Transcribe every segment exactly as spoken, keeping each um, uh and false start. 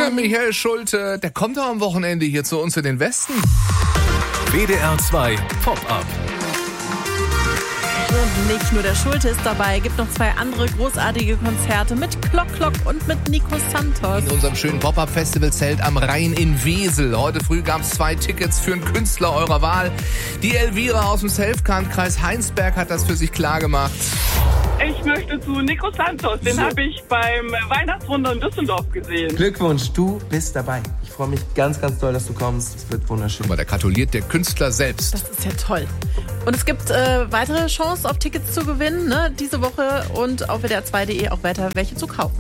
Der Michael Schulte, der kommt doch am Wochenende hier zu uns in den Westen. W D R zwei Pop-Up. Und nicht nur der Schulte ist dabei, gibt noch zwei andere großartige Konzerte mit Klock Klock und mit Nico Santos. In unserem schönen Pop-Up-Festival-Zelt am Rhein in Wesel. Heute früh gab es zwei Tickets für einen Künstler eurer Wahl. Die Elvira aus dem Selfkant-Kreis Heinsberg hat das für sich klargemacht. Ich möchte zu Nico Santos, den so. habe ich beim Weihnachtswunder in Düsseldorf gesehen. Glückwunsch, du bist dabei. Ich freue mich ganz, ganz doll, dass du kommst. Es wird wunderschön. Guck mal, der gratuliert der Künstler selbst. Das ist ja toll. Und es gibt äh, weitere Chancen auf Tickets zu gewinnen, ne, diese Woche und auf W D R zwei punkt de auch weiter welche zu kaufen.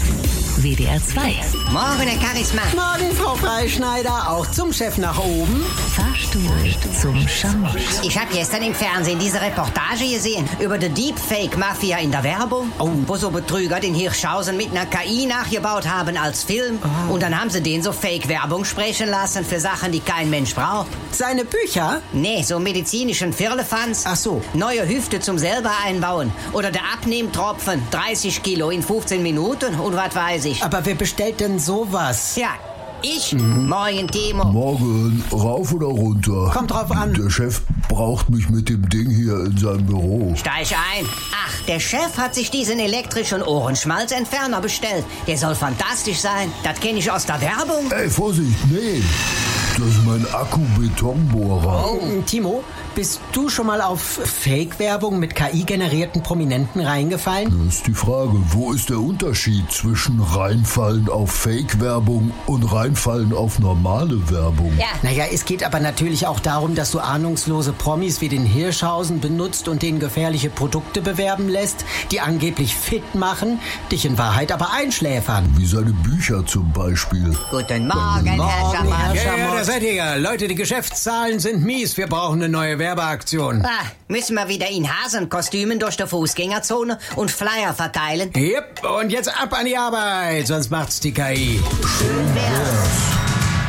W D R zwei. Morgen, Herr Charisma. Morgen, Frau Freischneider. Auch zum Chef nach oben. Fahrstuhl zum Schamos. Ich habe gestern im Fernsehen diese Reportage gesehen über die Deepfake-Mafia in der Werbung. Oh. Wo so Betrüger den Hirschhausen mit einer K I nachgebaut haben als Film. Oh. Und dann haben sie den so Fake-Werbung sprechen lassen für Sachen, die kein Mensch braucht. Seine Bücher? Nee, so medizinischen Firlefanz. Ach so. Neue Hüfte zum selber einbauen. Oder der Abnehmtropfen. dreißig Kilo in fünfzehn Minuten und was weiß ich. Aber wer bestellt denn sowas? Ja, ich. Mhm. Morgen, Timo. Morgen, rauf oder runter? Kommt drauf an. Der Chef braucht mich mit dem Ding hier in seinem Büro. Steig ein. Ach, der Chef hat sich diesen elektrischen Ohrenschmalzentferner bestellt. Der soll fantastisch sein. Das kenne ich aus der Werbung. Ey, Vorsicht, nee. Das ist mein Akku-Betonbohrer. Oh, Timo, bist du schon mal auf Fake-Werbung mit K I-generierten Prominenten reingefallen? Das ist die Frage, wo ist der Unterschied zwischen reinfallen auf Fake-Werbung und reinfallen auf normale Werbung? Ja. Naja, es geht aber natürlich auch darum, dass du ahnungslose Promis wie den Hirschhausen benutzt und denen gefährliche Produkte bewerben lässt, die angeblich fit machen, dich in Wahrheit aber einschläfern. Wie seine Bücher zum Beispiel. Guten Morgen, Herr Schammer. Ja, ja, da seid ihr ja. Leute, die Geschäftszahlen sind mies. Wir brauchen eine neue Werbeaktion. Ah, müssen wir wieder in Hasenkostümen durch die Fußgängerzone und Flyer verteilen? Yep, und jetzt ab an die Arbeit, sonst macht's die K I. Schön wär's.